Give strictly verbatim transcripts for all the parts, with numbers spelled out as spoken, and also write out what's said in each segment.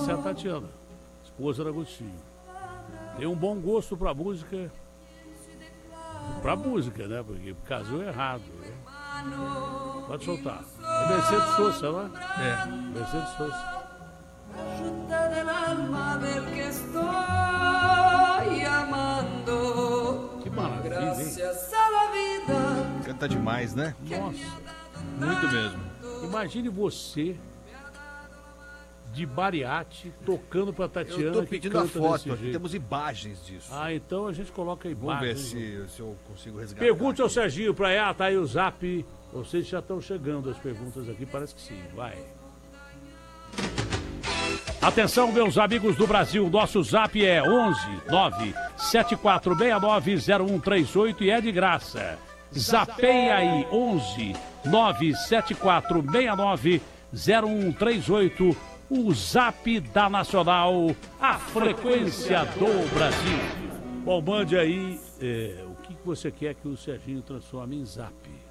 Essa é a Tatiana, esposa do Agostinho. Tem um bom gosto pra música. Pra música, né? Porque casou errado. Né? Pode soltar. É Mercedes Sosa, não é? É. Mercedes Sosa. Que maravilha, hein? Canta demais, né? Nossa. Muito mesmo. Imagine você de bariate tocando pra Tatiana. Eu tô que pedindo a canta foto desse aqui, jeito. temos imagens disso. Ah, então a gente coloca Vamos imagens. ver se, se eu consigo resgatar. Pergunte ao aqui. Serginho pra ela, tá aí o zap. Vocês já estão chegando as perguntas aqui, parece que sim, vai. Atenção, meus amigos do Brasil, nosso zap é onze nove sete quatro seis nove zero um três oito e é de graça. Zapeia aí, onze nove sete quatro seis nove zero um três oito, o zap da Nacional, a frequência do Brasil. Bom, mande aí é, o que você quer que o Serginho transforme em zap.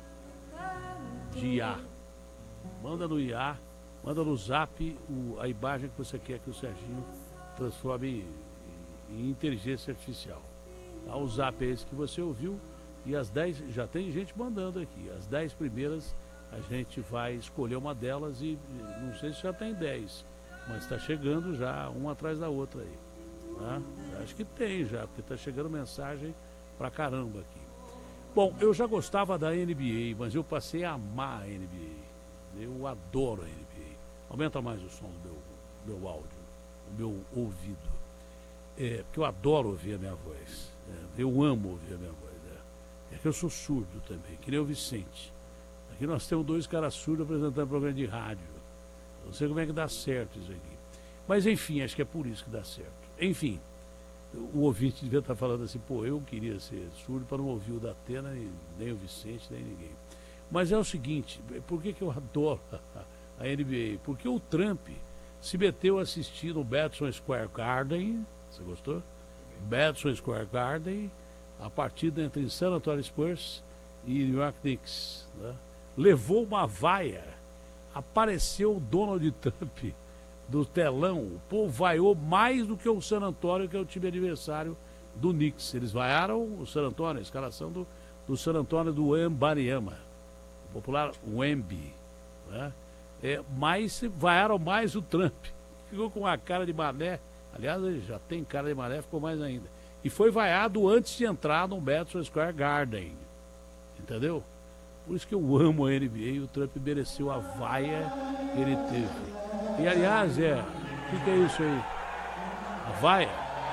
De I A. Manda no I A, manda no zap o, a imagem que você quer que o Serginho transforme em, em inteligência artificial. Tá? O zap é esse que você ouviu e as dez, já tem gente mandando aqui, as dez primeiras a gente vai escolher uma delas e não sei se já tem dez, mas está chegando já uma atrás da outra aí. Tá? Acho que tem já, porque está chegando mensagem pra caramba aqui. Bom, eu já gostava da N B A, mas eu passei a amar a N B A. Eu adoro a N B A. Aumenta mais o som do meu, meu áudio, o meu ouvido. É, porque eu adoro ouvir a minha voz. É, eu amo ouvir a minha voz. É. é que eu sou surdo também, que nem o Vicente. Aqui nós temos dois caras surdos apresentando programa de rádio. Não sei como é que dá certo isso aqui. Mas enfim, acho que é por isso que dá certo. Enfim, o ouvinte devia estar falando assim, pô, eu queria ser surdo para não ouvir o da Atena, nem o Vicente, nem ninguém. Mas é o seguinte, por que, que eu adoro a N B A? Porque o Trump se meteu a assistir no Madison Square Garden, você gostou? Madison Square Garden, a partida entre San Antonio Spurs e New York Knicks. Né? Levou uma vaia, apareceu o Donald Trump do telão, o povo vaiou mais do que o San Antonio, que é o time adversário do Knicks. Eles vaiaram o San Antonio, a escalação do, do San Antonio do Wembanyama, o popular Wemby, né? É, mas vaiaram mais o Trump, ficou com a cara de mané, aliás ele já tem cara de mané, ficou mais ainda, e foi vaiado antes de entrar no Madison Square Garden, entendeu? Por isso que eu amo a N B A e o Trump mereceu a vaia que ele teve. E aliás, é, o que, que é isso aí? A vaia?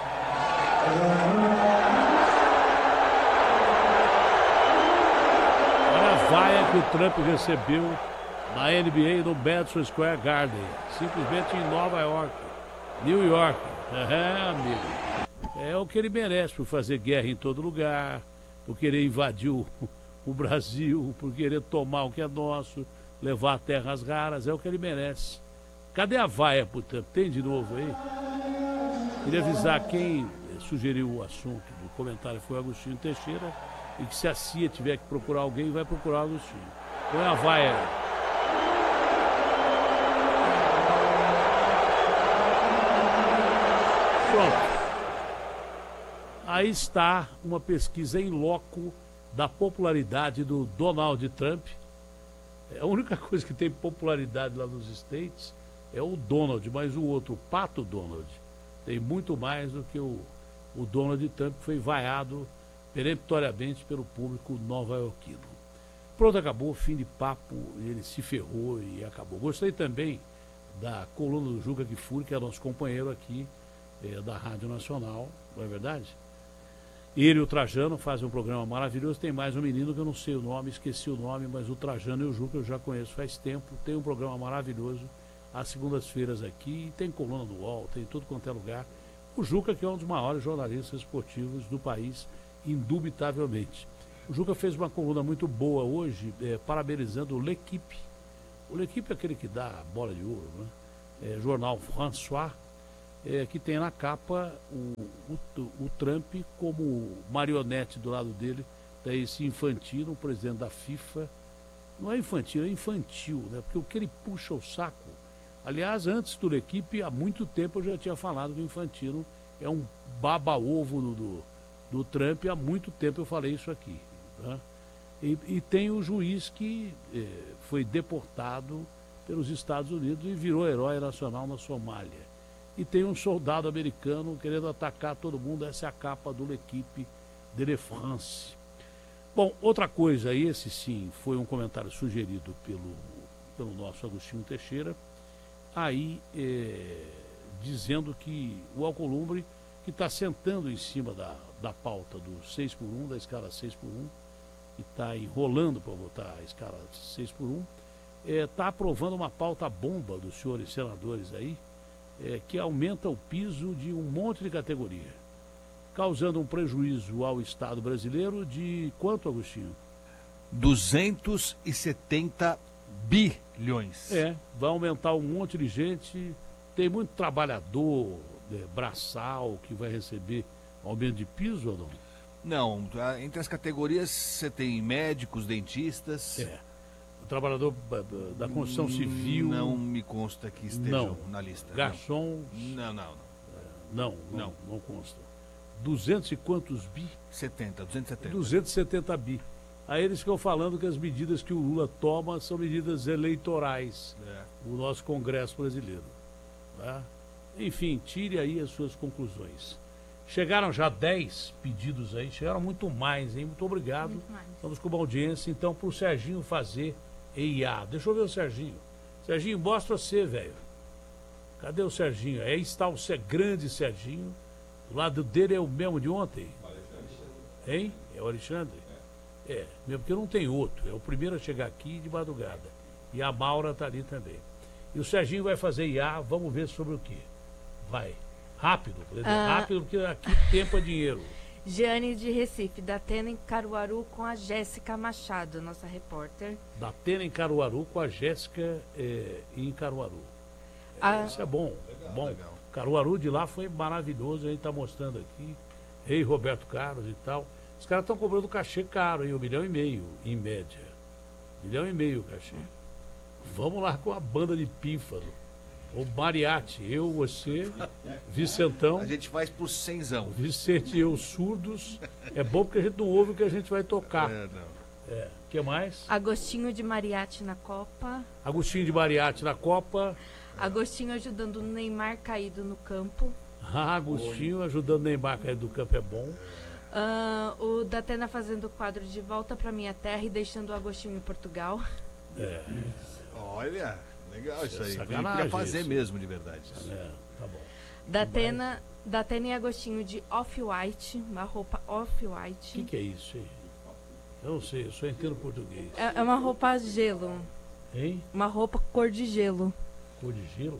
Olha a vaia que o Trump recebeu na N B A no Madison Square Garden, simplesmente em Nova York, New York. É, amigo, é o que ele merece por fazer guerra em todo lugar, por querer invadir o, o Brasil, por querer tomar o que é nosso, levar terras raras, é o que ele merece. Cadê a vaia, portanto? Tem de novo aí? Queria avisar quem sugeriu o assunto do comentário foi o Agostinho Teixeira, e que se a C I A tiver que procurar alguém, vai procurar o Agostinho. Põe a vaia aí. Pronto. Aí está uma pesquisa em loco da popularidade do Donald Trump. É a única coisa que tem popularidade lá nos States é o Donald, mas o outro, o Pato Donald, tem muito mais do que o, o Donald Trump, que foi vaiado peremptoriamente pelo público nova-iorquino. Pronto, acabou, fim de papo, ele se ferrou e acabou. Gostei também da coluna do Juca Kfouri, que é nosso companheiro aqui é, da Rádio Nacional, não é verdade? Ele e o Trajano fazem um programa maravilhoso. Tem mais um menino que eu não sei o nome, esqueci o nome, mas o Trajano e o Juca eu já conheço faz tempo. Tem um programa maravilhoso às segundas-feiras aqui, tem coluna do U O L, tem tudo quanto é lugar. O Juca, que é um dos maiores jornalistas esportivos do país, indubitavelmente. O Juca fez uma coluna muito boa hoje, é, parabenizando o L'Equipe. O L'Equipe é aquele que dá a bola de ouro, né? É, jornal François, é, que tem na capa o, o, o Trump como marionete do lado dele, daí esse Infantino, o presidente da FIFA. Não é infantil, é infantil, né? Porque o que ele puxa o saco Aliás, antes do equipe, há muito tempo eu já tinha falado que o Infantino é um baba-ovo do, do, do Trump, há muito tempo eu falei isso aqui. Tá? E, e tem o juiz que eh, foi deportado pelos Estados Unidos e virou herói nacional na Somália. E tem um soldado americano querendo atacar todo mundo, essa é a capa do L'Equipe de La France. Bom, outra coisa, esse sim foi um comentário sugerido pelo, pelo nosso Agostinho Teixeira, aí é, dizendo que o Alcolumbre, que está sentando em cima da, da pauta do seis por um, da escala seis por um, e está enrolando para botar a escala seis por um, está é, aprovando uma pauta bomba dos senhores senadores aí, é, que aumenta o piso de um monte de categoria, causando um prejuízo ao Estado brasileiro de quanto, Agostinho? duzentos e setenta bilhões. É, vai aumentar um monte de gente, tem muito trabalhador é, braçal que vai receber aumento de piso ou não? Não, entre as categorias você tem médicos, dentistas. É, o trabalhador da construção civil. Não me consta que estejam não. na lista. Garçons. Não, não, não. Não, não, não, não consta. duzentos e quantos bi? setenta, duzentos e setenta. duzentos e setenta bi. Aí eles ficam falando que as medidas que o Lula toma são medidas eleitorais. É. O nosso Congresso brasileiro. Tá? Enfim, tire aí as suas conclusões. Chegaram já dez pedidos aí, chegaram muito mais, hein? Muito obrigado. Muito mais. Estamos com uma audiência, então, para o Serginho fazer E I A. Deixa eu ver o Serginho. Serginho, mostra você, velho. Cadê o Serginho? Aí está o grande Serginho. Do lado dele é o mesmo de ontem. Hein? É o Alexandre? É, mesmo porque não tem outro. É o primeiro a chegar aqui de madrugada. E a Maura está ali também. E o Serginho vai fazer I A, vamos ver sobre o quê. Vai. Rápido, Ah. rápido, porque aqui tempo é dinheiro. Jeane de Recife, da Atena em Caruaru com a Jéssica Machado, nossa repórter. Da Atena em Caruaru com a Jéssica é, em Caruaru. É, Ah. Isso é bom. bom. legal. Caruaru de lá foi maravilhoso, a gente está mostrando aqui. Rei Roberto Carlos e tal. Os caras estão cobrando cachê caro, hein? Um milhão e meio, em média. Um milhão e meio o cachê. Vamos lá com a banda de pífaro. O mariachi, eu, você, Vicentão, A gente faz por cenzão. Vicente e eu surdos. É bom porque a gente não ouve o que a gente vai tocar. É, não. É. O que mais? Agostinho de Mariachi na Copa. Agostinho de mariachi na Copa. Agostinho ajudando o Neymar caído no campo. Ah, Agostinho ajudando o Neymar a cair do campo é bom. Ah, o da Atena fazendo o quadro de Volta pra Minha Terra e deixando o Agostinho em Portugal. É, Olha, legal isso aí. Sacanagem Queria fazer isso. mesmo, de verdade. é, tá bom. Da Atena, da Atena e Agostinho de Off-White, uma roupa O Off-White. que, que é isso aí? Eu não sei, eu só entendo português. É, é uma roupa gelo, Hein? uma roupa cor de gelo. Cor de gelo?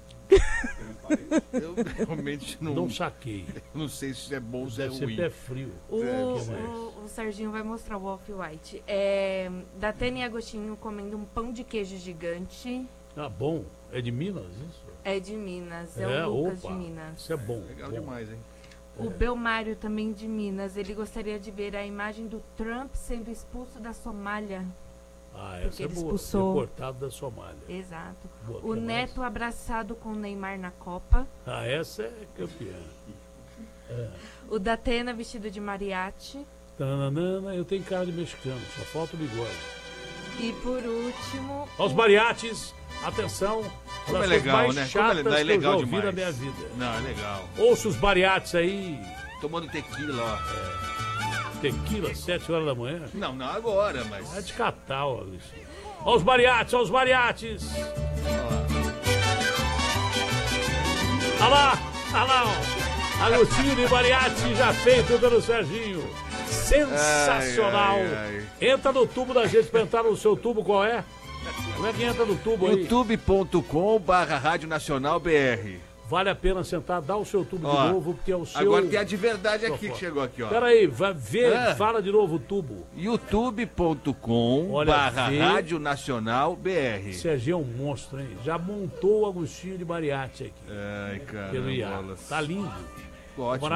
Eu realmente não, Não não, saquei. sei se é bom ou se é Deve ser ruim. pé frio. O, É, que mais? o, o Serginho vai mostrar o Off-White. É, da Atena e Agostinho comendo um pão de queijo gigante. Ah, bom. É de Minas isso? É de Minas, é, É, o Lucas opa. de Minas. Isso é bom. Legal bom. demais, hein? O Belmário também de Minas. Ele gostaria de ver a imagem do Trump sendo expulso da Somália. Ah, Porque essa é ele boa. expulsou- Deportado da Somália. Exato. Boa, O que Neto mais? abraçado com o Neymar na Copa. Ah, essa é campeã. O Datena vestido de mariachi. Tananana, eu tenho cara de mexicano, só falta o bigode. E por último, Aos o- mariachis, atenção. Como das é coisas legal, mais né? Como é, chatas é que eu já legal ouvi demais. na minha vida. Não, é legal. Ouça os mariachis aí, Tomando tequila, ó. tequila, sete horas da manhã. Não, não agora, mas. É de catar, ó, isso. Aos mariachis, aos mariachis. Olha lá, olha lá, ó. Agostinho de mariachi já feito pelo Serginho. Sensacional. Ai, ai, Entra no tubo da gente pra entrar no seu tubo, qual é? Como é que entra no tubo aí? youtube ponto com barra Rádio Nacional B R. Vale a pena sentar, dá o seu tubo Ó, de novo, porque é o seu... Agora tem a de verdade Tô aqui que fora. chegou aqui, ó. Pera aí, vai ver, Ah. fala de novo o tubo. youtube ponto com Olha, barra vê. Rádio Nacional B R. Serginho é um monstro, hein? Já montou o Agostinho de mariachi aqui. Ai, Pelo I A. cara. Tá lindo. Ótimo.